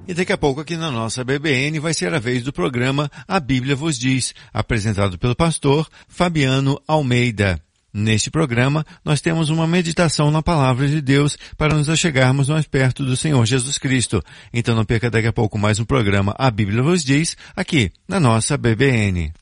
E daqui a pouco aqui na nossa BBN vai ser a vez do programa A Bíblia Vos Diz, apresentado pelo pastor Fabiano Almeida. Neste programa, nós temos uma meditação na Palavra de Deus para nos achegarmos mais perto do Senhor Jesus Cristo. Então não perca daqui a pouco mais um programa A Bíblia Vos Diz, aqui na nossa BBN.